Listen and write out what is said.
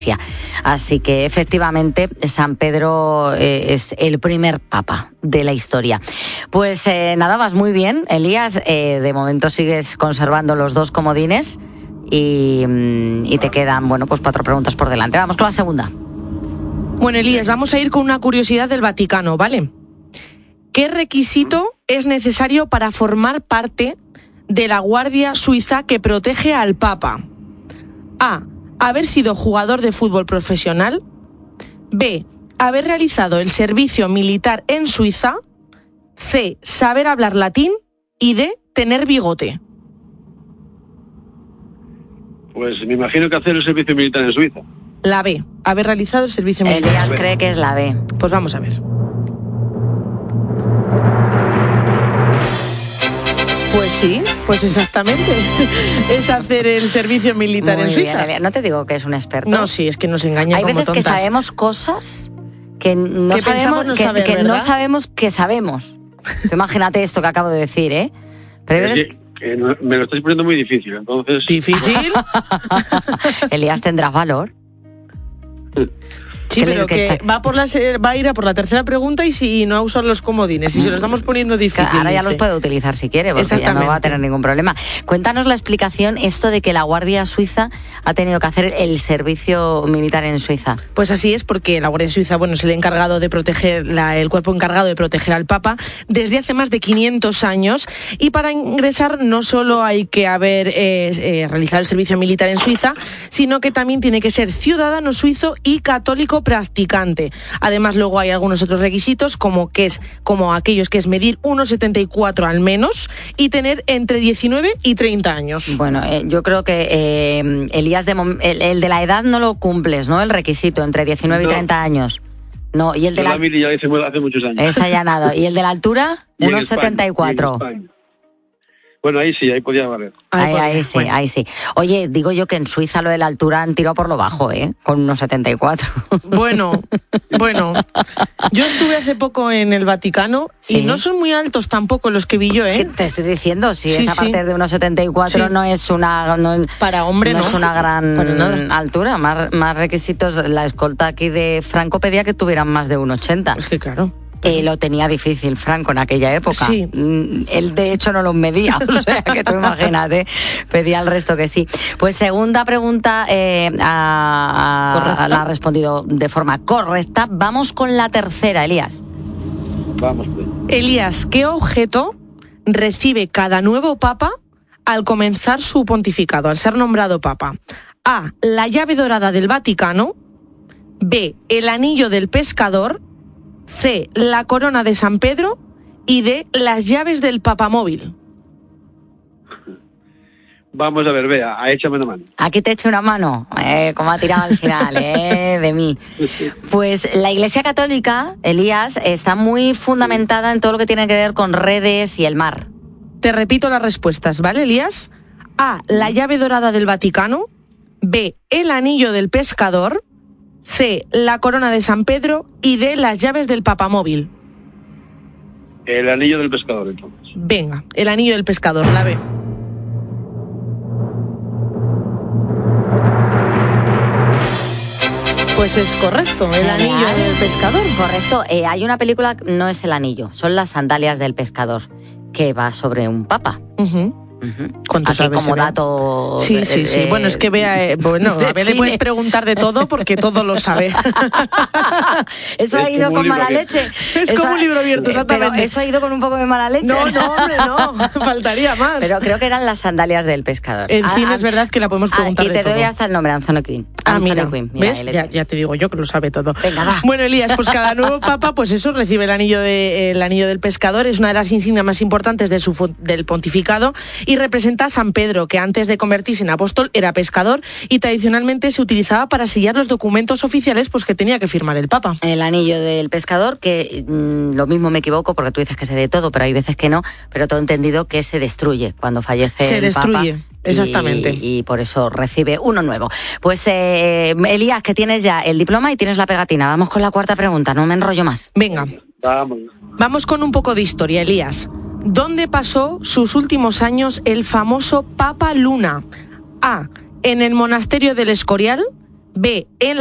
Así que efectivamente San Pedro es el primer papa de la historia. Pues nada, vas muy bien, Elías. De momento sigues conservando los 2 comodines y te quedan, pues 4 preguntas por delante. Vamos con la segunda. Bueno, Elías, vamos a ir con una curiosidad del Vaticano, ¿vale? ¿Qué requisito es necesario para formar parte de la Guardia Suiza que protege al Papa? A. Haber sido jugador de fútbol profesional. B. Haber realizado el servicio militar en Suiza. C. Saber hablar latín. Y D. Tener bigote. Pues me imagino que hacer el servicio militar en Suiza. La B. Haber realizado el servicio militar. Elías cree que es la B. Pues vamos a ver. Pues sí, pues exactamente. Es hacer el servicio militar en Suiza. Bien, no te digo que es un experto. No, sí, es que nos engañan como tontas. Hay veces que sabemos cosas que no sabemos no sabemos que sabemos. Imagínate esto que acabo de decir, ¿eh? Pero que me lo estáis poniendo muy difícil, entonces... ¿Difícil? Elías, ¿tendrás valor? Sí, pero que va a ir a por la tercera pregunta y si no a usar los comodines. Y se lo estamos poniendo difícil. Ahora ya los puede utilizar si quiere, porque ya no va a tener ningún problema. Cuéntanos la explicación, esto de que la Guardia Suiza ha tenido que hacer el servicio militar en Suiza. Pues así es, porque la Guardia Suiza, es el encargado de proteger, el cuerpo encargado de proteger al Papa desde hace más de 500 años. Y para ingresar no solo hay que haber realizado el servicio militar en Suiza, sino que también tiene que ser ciudadano suizo y católico practicante. Además, luego hay algunos otros requisitos, como aquellos que es medir 1,74 al menos y tener entre 19 y 30 años. Bueno, yo creo que Elías, el de la edad no lo cumples, ¿no? El requisito, entre 19 y 30 años. No, y el de la mili ya hice hace muchos años. Esa ya nada. ¿Y el de la altura? 1,74. Bueno, ahí sí, ahí podía valer. Ahí sí. Oye, digo yo que en Suiza lo de la altura han tirado por lo bajo, con unos 74. Bueno, yo estuve hace poco en el Vaticano y no son muy altos tampoco los que vi yo, ¿Qué te estoy diciendo? Si esa parte de unos 74 no es una... para hombre no es una gran altura. Más requisitos, la escolta aquí de Franco pedía que tuvieran más de 1,80. Es que claro. Lo tenía difícil Franco en aquella época. Sí. Él de hecho no los medía, o sea que tú imagínate, pedía al resto que sí. Pues segunda pregunta, la ha respondido de forma correcta. Vamos con la tercera, Elías. Vamos. Elías, ¿qué objeto recibe cada nuevo papa al comenzar su pontificado, al ser nombrado papa? A. La llave dorada del Vaticano. B. El anillo del pescador. C. La corona de San Pedro. Y D. Las llaves del papamóvil. Vamos a ver, vea, échame una mano. Aquí te echo una mano, como ha tirado al final, de mí. Pues la Iglesia Católica, Elías, está muy fundamentada en todo lo que tiene que ver con redes y el mar. Te repito las respuestas, ¿vale, Elías? A. La llave dorada del Vaticano. B. El anillo del pescador. C. La corona de San Pedro. Y D. Las llaves del papamóvil. El anillo del pescador, entonces. Venga, el anillo del pescador, la B. Pues es correcto, el anillo del pescador. Correcto, hay una película, no es El anillo, son Las sandalias del pescador, que va sobre un papa. ¿Cuánto sabes? Como dato... Sí. Bueno, es que a ver, le puedes preguntar de todo porque todo lo sabe. Eso ha ido con mala leche. Es como un libro abierto, exactamente. Pero eso ha ido con un poco de mala leche. No, hombre, no. Faltaría más. Pero creo que eran Las sandalias del pescador. En fin, es verdad que la podemos preguntar de todo. Y te doy hasta el nombre, Anthony Quinn. Mira, Quinn. ¿ves? Ya te digo yo que lo sabe todo. Venga, va. Bueno, Elías, pues cada nuevo papa, pues eso, recibe el anillo del pescador. Es una de las insignias más importantes del pontificado y representa a San Pedro, que antes de convertirse en apóstol era pescador y tradicionalmente se utilizaba para sellar los documentos oficiales pues que tenía que firmar el Papa. El anillo del pescador, que lo mismo me equivoco porque tú dices que sé de todo, pero hay veces que no, pero todo entendido que se destruye cuando fallece el Papa. Se destruye. Exactamente. Y por eso recibe uno nuevo. Pues Elías, que tienes ya el diploma y tienes la pegatina. Vamos con la cuarta pregunta, no me enrollo más. Venga. Vamos con un poco de historia, Elías. ¿Dónde pasó sus últimos años el famoso Papa Luna? A. En el monasterio del Escorial. B, en